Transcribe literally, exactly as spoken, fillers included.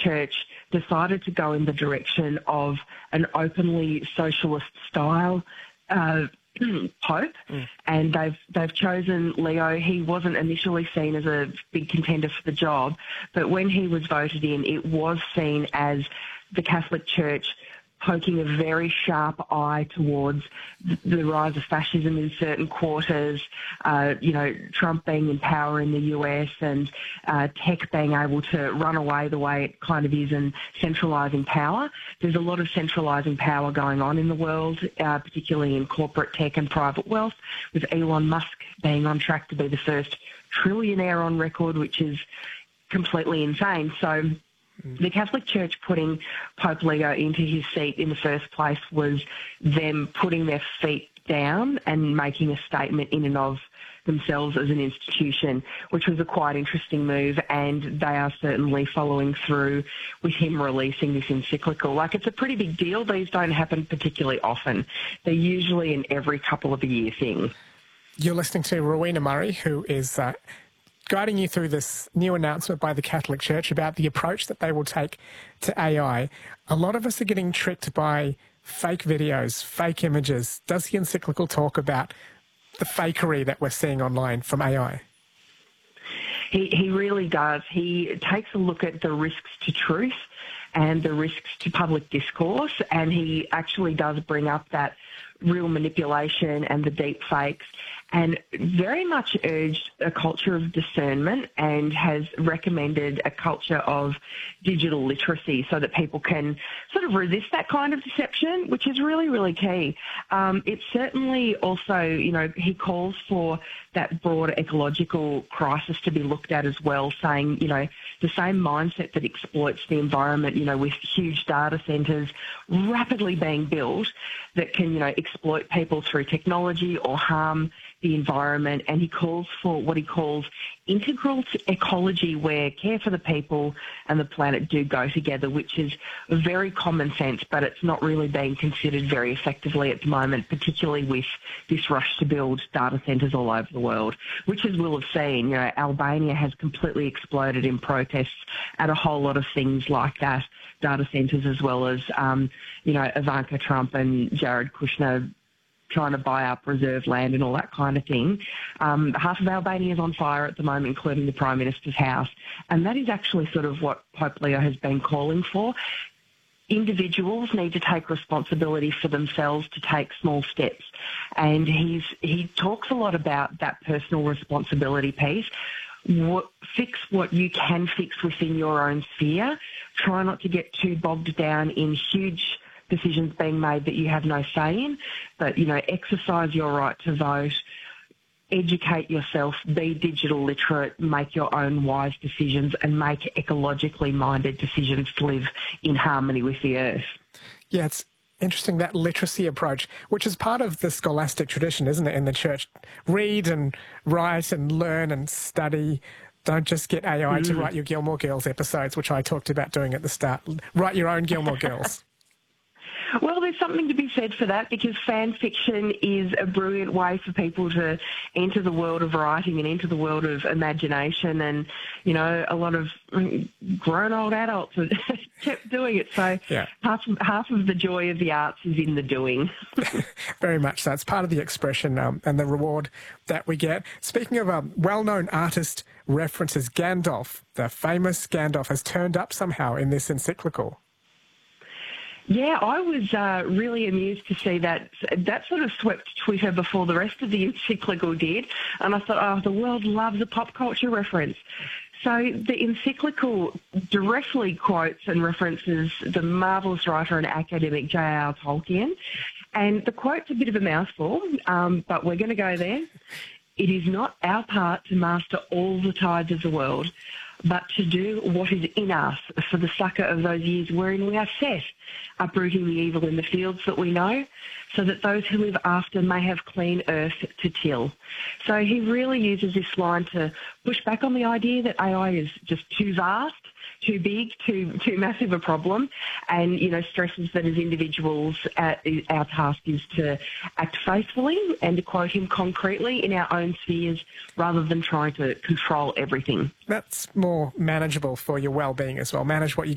Church decided to go in the direction of an openly socialist style uh, Pope, mm. and they've they've chosen Leo. He wasn't initially seen as a big contender for the job, but when he was voted in, it was seen as the Catholic Church poking a very sharp eye towards the rise of fascism in certain quarters, uh, you know, Trump being in power in the U S and uh, tech being able to run away the way it kind of is and centralising power. There's a lot of centralising power going on in the world, uh, particularly in corporate tech and private wealth, with Elon Musk being on track to be the first trillionaire on record, which is completely insane. So the Catholic Church putting Pope Leo into his seat in the first place was them putting their feet down and making a statement in and of themselves as an institution, which was a quite interesting move, and they are certainly following through with him releasing this encyclical. Like, it's a pretty big deal. These don't happen particularly often. They're usually an every couple of a year thing. You're listening to Rowena Murray, who is Uh guiding you through this new announcement by the Catholic Church about the approach that they will take to A I. A lot of us are getting tricked by fake videos, fake images. Does the encyclical talk about the fakery that we're seeing online from A I? He, he really does. He takes a look at the risks to truth and the risks to public discourse, and he actually does bring up that real manipulation and the deep fakes, and very much urged a culture of discernment and has recommended a culture of digital literacy so that people can sort of resist that kind of deception, which is really, really key. Um, it's certainly also, you know, he calls for that broader ecological crisis to be looked at as well, saying, you know, the same mindset that exploits the environment, you know, with huge data centres rapidly being built that can, you know, exploit people through technology or harm the environment. And he calls for what he calls integral to ecology, where care for the people and the planet do go together, which is very common sense, but it's not really being considered very effectively at the moment, particularly with this rush to build data centres all over the world, which, as we'll have seen, you know, Albania has completely exploded in protests at a whole lot of things like that, data centres, as well as, um, you know, Ivanka Trump and Jared Kushner trying to buy up reserve land and all that kind of thing. Um, half of Albania is on fire at the moment, including the Prime Minister's house. And that is actually sort of what Pope Leo has been calling for. Individuals need to take responsibility for themselves to take small steps. And he's he talks a lot about that personal responsibility piece. What, fix what you can fix within your own sphere. Try not to get too bogged down in huge decisions being made that you have no say in, but, you know, exercise your right to vote, educate yourself, be digital literate, make your own wise decisions, and make ecologically minded decisions to live in harmony with the earth. Yeah, it's interesting, that literacy approach, which is part of the scholastic tradition, isn't it, in the church? Read and write and learn and study. Don't just get A I mm. to write your Gilmore Girls episodes, which I talked about doing at the start. Write your own Gilmore Girls. Well, there's something to be said for that, because fan fiction is a brilliant way for people to enter the world of writing and enter the world of imagination, and, you know, a lot of grown old adults have kept doing it. So yeah. half, half of the joy of the arts is in the doing. Very much so. It's part of the expression um, and the reward that we get. Speaking of um, well-known artist references, Gandalf, the famous Gandalf, has turned up somehow in this encyclical. Yeah, I was uh, really amused to see that. That sort of swept Twitter before the rest of the encyclical did. And I thought, oh, the world loves a pop culture reference. So the encyclical directly quotes and references the marvellous writer and academic J R R Tolkien. And the quote's a bit of a mouthful, um, but we're going to go there. It is not our part to master all the tides of the world, but to do what is in us for the succour of those years wherein we are set, uprooting the evil in the fields that we know, so that those who live after may have clean earth to till. So he really uses this line to push back on the idea that A I is just too vast, too big, too too massive a problem, and, you know, stresses that as individuals, uh, our task is to act faithfully and, to quote him, concretely in our own spheres, rather than trying to control everything. That's more manageable for your well-being as well. Manage what you